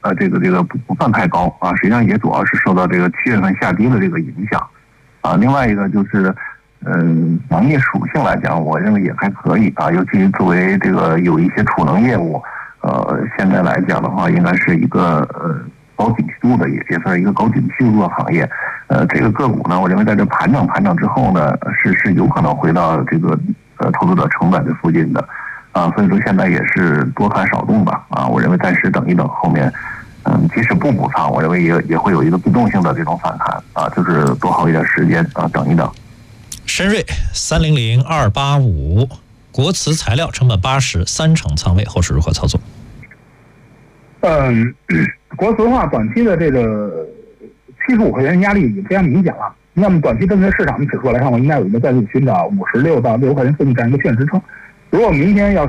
这个不算太高啊，实际上也主要是受到这个7月份下跌的这个影响啊。另外一个就是行业属性来讲，我认为也还可以啊，尤其作为这个有一些储能业务，现在来讲的话，应该是一个高景气度的，也算是一个高景气度的行业。这个个股呢，我认为在这盘整之后呢，是有可能回到这个投资者成本这附近的啊，所以说现在也是多看少动吧啊，我认为暂时等一等，后面即使不补仓，我认为也会有一个被动性的这种反弹啊，就是多耗一点时间啊，等一等。 深瑞300285，国瓷材料成本80，3成仓位，后市如何操作？ 国瓷的话，短期的这个75块钱压力已经非常明显了。那么短期跟随市场的指数来看，我应该有一个再度寻找56到60块钱附近这样一个线支撑。如果明天要